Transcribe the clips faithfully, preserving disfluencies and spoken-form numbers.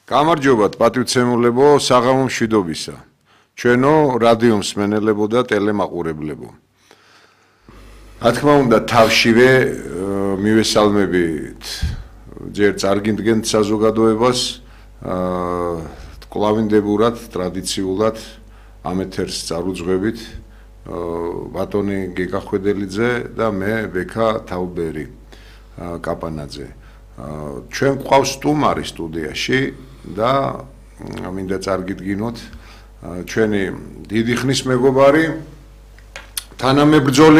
გამარჯობათ პატივცემულებო საღამო მშვიდობისა. ჩვენო რადიო მსმენელებო და ტელემაყურებლებო. რა თქმა უნდა თავშივე მივესალმებით ჯერ წარგინდგენთ საზოგადოებას კლავინდებურად ტრადიციულად ამ ეთერს წარუძღვებით ბატონი გეკა ხვედელიძე და მე ბექა თაუბერი კაპანაძე. ჩვენ გვყავს სტუმარი სტუდიაში და მინდა წარგიდგინოთ ჩვენი დიდი ხნის მეგობარი თანამებრძოლი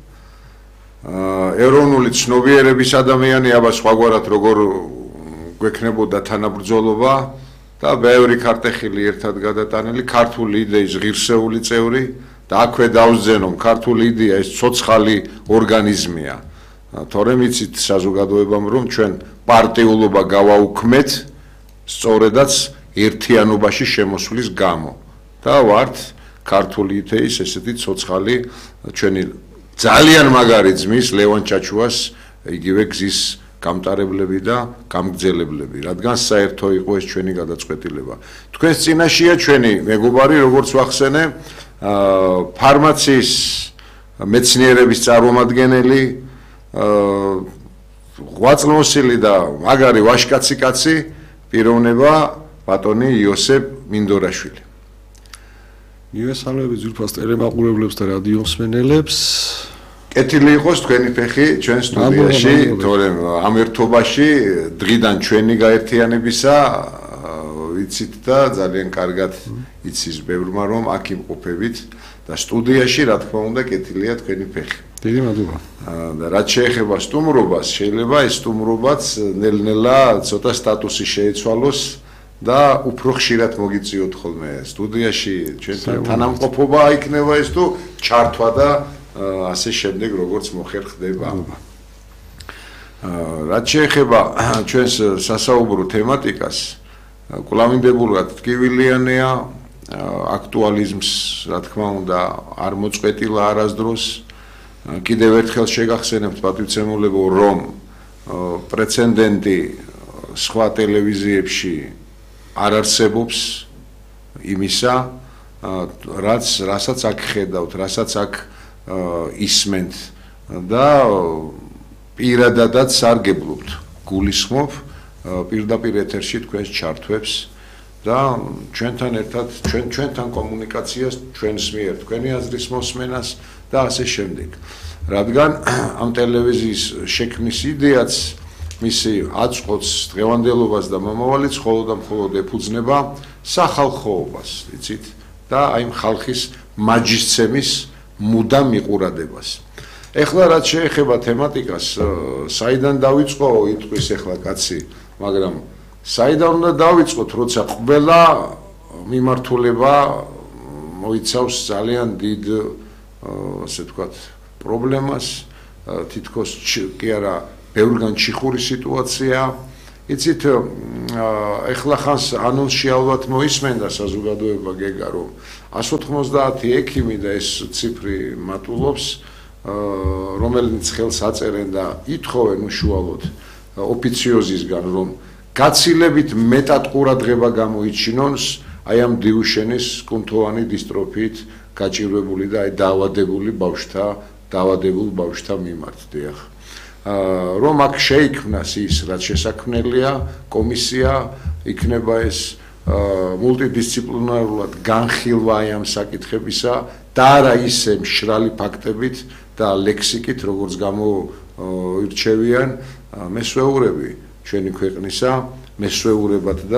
ეროვნული ცნობიერების ადამიანი აბა სხვაგვარად როგორ გვექნებოდა თანაბრძოლობა და ბევრი ქარტეხილი ერთად გადატანილი ქართული იდეის ღირსეული წევრი და აქვე დავზენო ქართული იდეა ეს ცოცხალი ორგანიზმია თორემ იცით საზოგადოებამ რომ ჩვენ პარტიულობა გავაუქმეთ სწორედაც ერთიანობაში შემოსვლის გამო და ვართ ქართული იდეის ესეთი ცოცხალი ჩვენი ძალიან მაგარი ძმის ლევან ჩაჩუას იგივე გზის გამტარებლები და გამგზელებლები რადგან საერთო იყო ეს ჩვენი გადაწყვეტილება თქვენს წინაშია ჩვენი მეგობარი როგორც ვახსენე ფარმაციის მეცნიერების წარმომადგენელი ღვაწლმოსილი და მაგარი ვაშკაცი კაცი პიროვნება ბატონი იოსებ მინდორაშვილი. მივესალმებით ძვირფას ტელემაყურებლებს და რადიო მსმენელებს. კეთილი იყოს თქვენი ფეხი ჩვენ სტუდიაში, თორემ ამ ერთობაში დღიდან ჩვენი გაერთიანებისა ვიცით და ძალიან კარგად იცის ბევრმა რომ აქ იმყოფებით და სტუდიაში რა თქმა უნდა კეთილია თქვენი ფეხი. დიდი მადლობა. და რაც შეეხება სტუმრობას, შეიძლება ეს სტუმრობაც ნელ-ნელა ცოტა სტატუსი შეეცვალოს და უფრო ხშირად მოგიწიოთ ხოლმე სტუდიაში ჩვენთან თანამყოფობა იქნება ეს თუ ჩართვა და ასე შემდეგ როგორც მოხერხდება. რაც შეეხება ჩვენს სასაუბრო თემატიკას, კვლავინდებურად ტკივილიანია, აქტუალიზმს, რა თქმა უნდა, არ მოწყვეტილა არასდროს. კიდევ ერთხელ შეგახსენებთ პატივცემულებო რომ პრეცედენტი სხვა ტელევიზიებში არ არსებობს იმისა რაც რასაც აქ ხედავთ რასაც აქ ისმენთ და პირადადაც სარგებლობთ გულისხმობ პირდაპირ ეთერში თქვენს ჩართვებს და ჩვენთან ერთად ჩვენ ჩვენთან კომუნიკაციას ჩვენს მიერ თქვენი აზრის მოსმენას და ასე შემდეგ. რადგან ამ ტელევიზიის შექმნის იდეაც მისი აწყოც დღევანდელობას და მომავალიც მხოლოდ და მხოლოდ ეფუძნება სახალხოობას, იცით? და აი ხალხის მაჯისცემის მუდამ მიყურადებას. ეხლა რაც შეეხება თემატიკას, საიდან დავიწყო იტყვის ეხლა კაცი, მაგრამ საიდან უნდა დავიწყოთ, როცა ყველა მიმართულება მოიცავს ძალიან დიდ ასე ვთქვათ პრობლემას თითქოს კი არა ბევრგან ჩიხური სიტუაცია იცით ეხლა ხანს ანონსში ალბათ მოისმენდა საზოგადოება გეგა რომ εκατს ოთხმოცდაათი ექიმი და ეს ციფრი მატულობს რომელიც ხელს აწერენ და ითხოვენ უშუალოდ ოფიციოზისგან რომ გაცილებით მეტად ყურადღება გამოიჩინოს აი ამ დიუშენის კუნთოვანი დისტროფიით გაჭირვებული და აი დაავადებული ბავშვთა დაავადებულ ბავშვთა მიმართ დიახ რომ აქ შეიქმნას ის რაც შესაქმნელია კომისია იქნება ეს მულტიდისციპლინარულად განხილვა აი ამ საკითხებისა და არა ისე მშრალი ფაქტებით და ლექსიკით როგორც გამოირჩევიან მესვეურები ჩვენი ქვეყნისა მესვეურებად და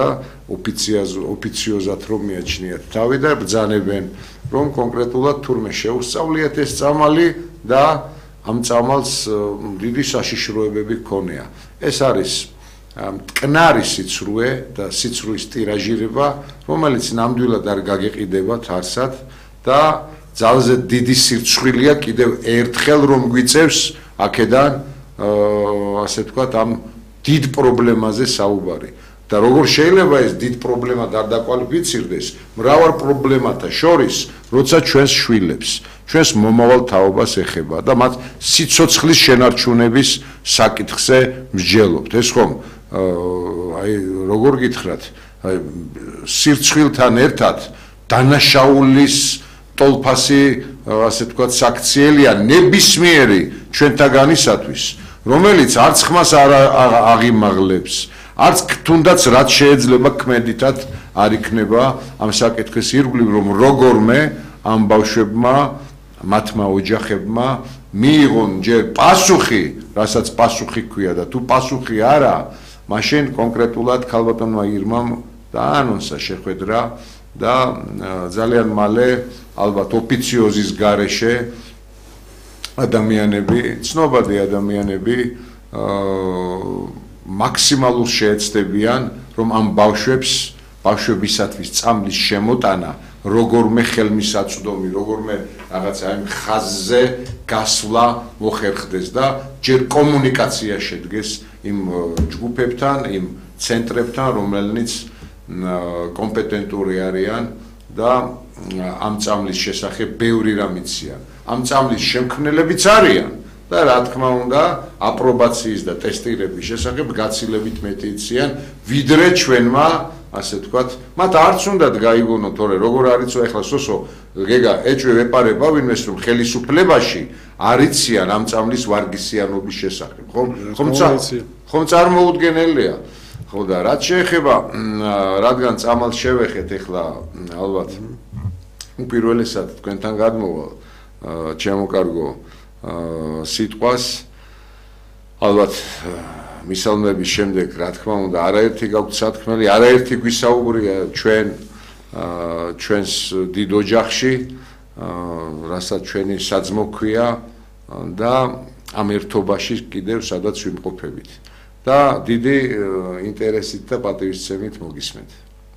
ოფიციოზად რომ მიაჩნიათ თავი და ბრძანებენ რომ კონკრეტულად თურმე შეუსწავლიათ ეს წამალი და ამ წამალს დიდი საშიშროებები ჰქონია. ეს არის მტკნარი სიცრუე და სიცრუის ტირაჟირება, რომელიც ნამდვილად არ გაგეყიდებათ არსად და ძალზე დიდი სირცხვილია კიდევ ერთხელ რომ გვიწევს აქედან ასე ვთქვათ ამ დიდ პრობლემაზე საუბარი. და როგორ შეიძლება ეს დიდ პრობლემა არ დაკვალიფიცირდეს მრავალ პრობლემათა შორის, როცა ჩვენს შვილებს, ჩვენს მომავალ თაობას ეხება და მათ სიცოცხლის შენარჩუნების საკითხზე მსჯელობთ. ეს ხომ აი როგორ გითხრათ, აი სირცხვილთან ერთად დანაშაულის ტოლფასი, ასე ვთქვათ, საქციელია ნებისმიერი ჩვენთაგანისათვის, რომელიც არც ხმას არ აღიმაღლებს, არც თუნდაც რაც შეიძლება ქმედითად არ იქნება ამ საკითხის ირგვლივ, რომ როგორმე ამ ბავშვებმა, მათმა ოჯახებმა მიიღონ ჯერ პასუხი, რასაც პასუხი ქვია და თუ პასუხი არა, მაშინ კონკრეტულად ქალბატონმა ირმამ დაანონსა შეხვედრა და ძალიან მალე ალბათ ოფიციოზის გარეშე ადამიანები, ცნობადი ადამიანები მაქსიმალურ შეეცდებიან, რომ ამ ბავშვებს, ბავშვებისათვის წამლის შემოტანა, როგორმე ხელმისაწვდომი, როგორმე რაღაცა იმ ხაზზე გასვლა მოხერხდეს და ჯერ კომუნიკაცია შედგეს იმ ჯგუფებთან, იმ ცენტრებთან, რომელნიც კომპეტენტური არიან და ამ წამლის შესახებ ბევრი რამ იციან. ამ წამლის შემქმნელებიც არიან და რა თქმა უნდა, აპრობაციის და ტესტირების შესახებ გაცილებით მეტი იციან, ვიდრე ჩვენმა, ასე ვთქვათ, მათ არც უნდათ გაიგონოთ, თორე როგორ არიცო ახლა სოსო, გეგა, ეჭვი ვეპარება ვინმეს, რომ ხელისუფლებაში არ იციან ამ წამლის ვარგისიანობის შესახებ, ხომ? ხომ წარმოუდგენელია. ხო და რაც შეეხება, რადგან წამალს შევეხეთ ახლა ალბათ უპირველესად თქვენთან გადმოვალ ჩემო კარგო სიტყვას ალბათ მისალმების შემდეგ რა თქმა უნდა არაერთი გაგვთ სათქმელი, არაერთი გვისაუბრია ჩვენ ჩვენს დიდ ოჯახში, რასაც ჩვენი საძმო ქვია და ამ ერთობაში კიდევ სადაც ვიმყოფებით. და დიდი ინტერესით და პატივისცემით მოგისმენთ.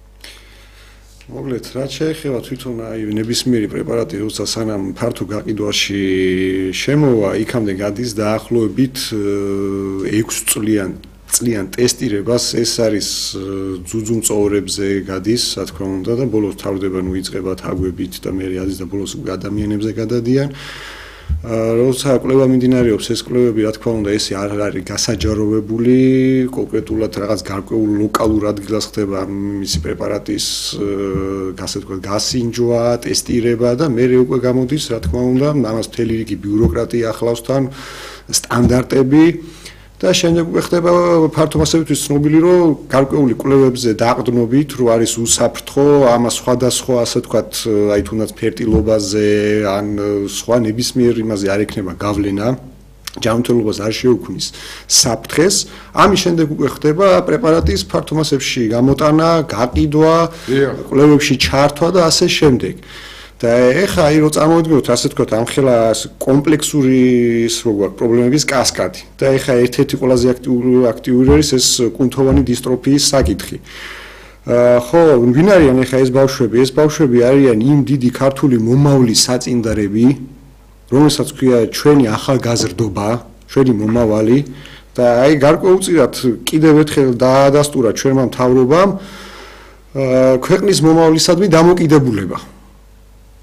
მოგლეთ, რაც შეეხება თვითონ აი ნებისმიერი პრეპარატი, როცა სანამ ფართო გაყიდვაში შემოვა, იქამდე გადის დაახლოებით ექვს წლიან წლიან ტესტირებას, ეს არის ძუძუმწოვრებზე გადის, რა თქმა უნდა და ბოლოს თავდება ნუ იწყება თაგვებით და მე არის და ბოლოს ადამიანებზე გადადიან. როცა კვლევა მიმდინარეობს, ეს კვლევები, რა თქმა უნდა, ესე არ არის გასაჯაროვებული, კონკრეტულად რაღაც გარკვეულ ლოკალურ ადგილას ხდება მისი პრეპარატის, ასე ვთქვათ, გასინჯვა, ტესტირება და მე უკვე გამოდის, რა თქმა უნდა, ამას მთელი რიგი ბიუროკრატია ახლავს თან, სტანდარტები და შემდეგ უკვე ხდება ფართო მასებისთვის ცნობილი, რომ გარკვეული კვლევებზე დაყრდნობით, რომ არის უსაფრთხო, ამას სხვადასხვა, ასე ვთქვათ, აი თუნდაც ფერტილობაზე, ან სხვა ნებისმიერ იმაზე არ ექნება გავლენა, ჯანმრთელობას არ შეუქმნის საფრთხეს, ამის შემდეგ უკვე ხდება პრეპარატის ფართო მასებში გამოტანა, გაყიდვა, კვლევებში ჩართვა და ასე შემდეგ. და ეხა აი რო წარმოვიდგინოთ, ასე ვთქვათ, ამ ხელა კომპლექსური ის როგორ პრობლემების კასკადი. და ეხა ერთ-ერთი ყველაზე აქტიური აქტიური არის ეს კუნთოვანი დისტროფიის საკითხი. ხო, ვინ არიან ეხა ეს ბავშვები? ეს ბავშვები არიან იმ დიდი ქართული მომავლის საწინდარები, რომელსაც ქვია ჩვენი ახალგაზრდობა, ჩვენი მომავალი და აი გარკვეულწილად კიდევ ერთხელ დაადასტურა ჩვენმა მთავრობამ ქვეყნის მომავლისადმი დამოკიდებულება.